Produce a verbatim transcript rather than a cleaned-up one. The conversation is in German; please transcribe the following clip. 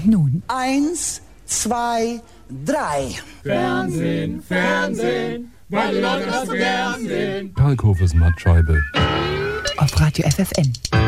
Und nun? Eins, zwei, drei. Fernsehen, Fernsehen, weil die Leute das so gern sehen. Kalkhofes Mattscheibe. Auf Radio F F N.